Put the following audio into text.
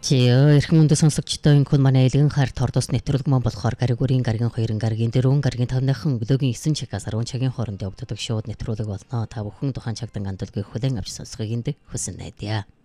Эрхэм өндөр сонсогчдоо энэ хүн манай элгэн хайр тордос нэвтрүүлэг маань болохоор гаригүрийн гаригийн 2 гаригийн 4 гаригийн 5-ныхан өглөөгийн 9 чигээс 10 цагийн хооронд явагддаг шууд нэвтрүүлэг болно. Та бүхэн тухайн цагт андалгүй хүлээн авч сонсохыг хүсэн найдаа.